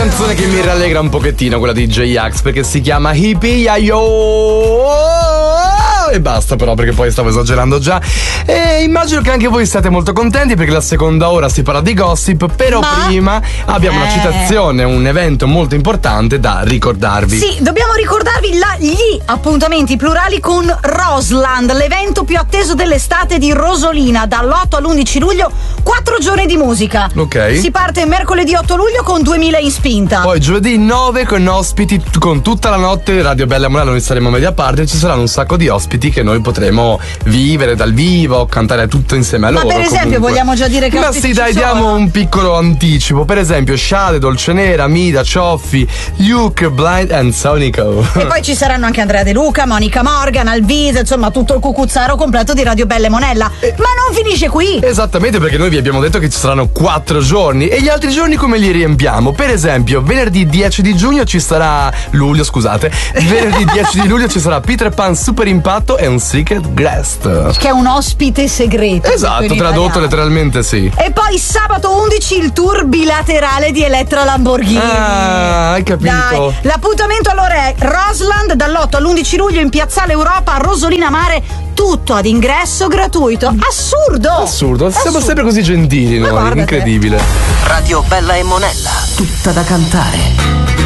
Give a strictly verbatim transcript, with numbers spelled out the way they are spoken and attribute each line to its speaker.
Speaker 1: canzone che mi rallegra un pochettino, quella di J-Ax, perché si chiama Hippie Yo. E basta però, perché poi stavo esagerando già. E immagino che anche voi siate molto contenti, perché la seconda ora si parla di gossip. Però
Speaker 2: Ma...
Speaker 1: prima abbiamo eh. una citazione, un evento molto importante da ricordarvi.
Speaker 2: Sì, dobbiamo ricordarvi la, gli appuntamenti plurali con Roseland, l'evento più atteso dell'estate di Rosolina, dall'otto all'undici luglio, quattro giorni di musica.
Speaker 1: Ok.
Speaker 2: Si parte mercoledì otto luglio con duemila in spinta.
Speaker 1: Poi giovedì nove con ospiti con tutta la notte. Radio Bella e Monella, noi saremo a Media Parte, ci saranno un sacco di ospiti che noi potremo vivere dal vivo, cantare tutto insieme a loro.
Speaker 2: Ma per esempio comunque. Vogliamo già dire che
Speaker 1: Ma
Speaker 2: ospiti
Speaker 1: sì, dai,
Speaker 2: ci
Speaker 1: diamo
Speaker 2: sono?
Speaker 1: un piccolo anticipo. Per esempio Shade, Dolcenera, Mida, Cioffi, Luke, Blind and Sonico.
Speaker 2: E poi ci saranno anche Andrea De Luca, Monica Morgan, Alvise, insomma tutto il cucuzzaro completo di Radio Bella e Monella.
Speaker 1: Eh,
Speaker 2: Ma non finisce qui.
Speaker 1: Esattamente, perché noi vi abbiamo detto che ci saranno quattro giorni. E gli altri giorni come li riempiamo? Per esempio venerdì dieci di giugno ci sarà luglio, scusate venerdì dieci di luglio ci sarà Peter Pan Super Impatto e un Secret Guest,
Speaker 2: che è un ospite segreto.
Speaker 1: Esatto, tradotto letteralmente, sì.
Speaker 2: E poi sabato undici il tour bilaterale di Elettra Lamborghini.
Speaker 1: Ah, hai capito.
Speaker 2: Dai, l'appuntamento allora è Roseland dall'otto all'undici luglio in Piazzale Europa a Rosolina Mare, tutto ad ingresso gratuito. Assurdo!
Speaker 1: Assurdo, siamo
Speaker 2: Assurdo.
Speaker 1: sempre così gentili noi, incredibile.
Speaker 3: Radio Bella e Monella, tutta da cantare.